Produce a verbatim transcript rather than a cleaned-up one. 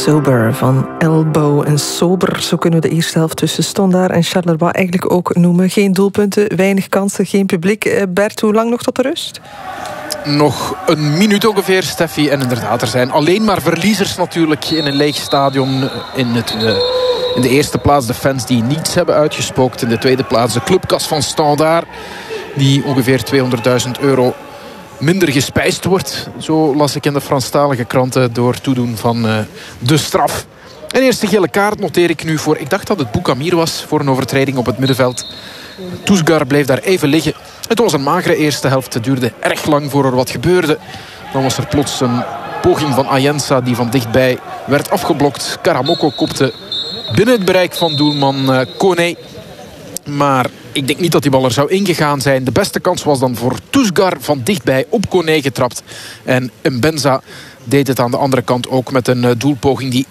Sober van Elbow. En sober, zo kunnen we de eerste helft tussen Standaard en Charleroi eigenlijk ook noemen. Geen doelpunten, weinig kansen, geen publiek. Bert, hoe lang nog tot de rust? Nog een minuut ongeveer, Steffi. En inderdaad, er zijn alleen maar verliezers natuurlijk in een leeg stadion. In, het, uh, in de eerste plaats de fans die niets hebben uitgespookt. In de tweede plaats de clubkas van Standaard, die ongeveer tweehonderdduizend euro minder gespijsd wordt. Zo las ik in de Franstalige kranten door toedoen van uh, de straf. Een eerste gele kaart noteer ik nu voor, ik dacht dat het Boukamir was, voor een overtreding op het middenveld. Tousgar bleef daar even liggen. Het was een magere eerste helft. Het duurde erg lang voor er wat gebeurde. Dan was er plots een poging van Ayensa die van dichtbij werd afgeblokt. Karamoko kopte binnen het bereik van doelman uh, Kone. Maar ik denk niet dat die bal er zou ingegaan zijn. De beste kans was dan voor Tousgar van dichtbij op Kone getrapt. En Mbenza deed het aan de andere kant ook met een doelpoging die